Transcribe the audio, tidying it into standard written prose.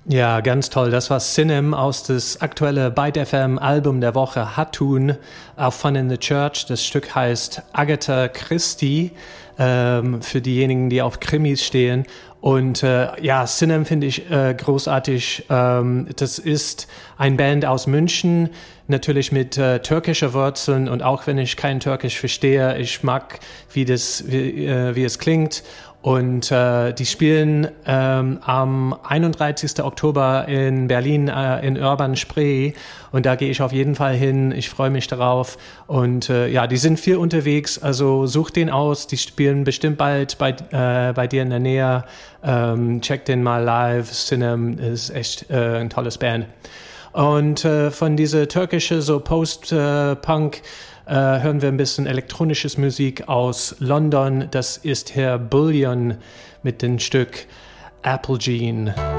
Ja, ganz toll. Das war Sinem aus das aktuelle Byte FM Album der Woche Hatun, auch von In the Church. Das Stück heißt Agatha Christie, für diejenigen, die auf Krimis stehen. Und ja, Sinem finde ich großartig. Das ist ein Band aus München, natürlich mit türkischer Wurzeln. Und auch wenn ich kein Türkisch verstehe, ich mag, wie es klingt. Und die spielen am 31. Oktober in Berlin in Urban Spree. Und da gehe ich auf jeden Fall hin. Ich freue mich darauf. Und ja, die sind viel unterwegs. Also such den aus. Die spielen bestimmt bald bei dir in der Nähe. Check den mal live. Sinem ist echt ein tolles Band. Und von dieser türkische so Post-Punk hören wir ein bisschen elektronisches Musik aus London. Das ist Herr Bullion mit dem Stück Apple Jean.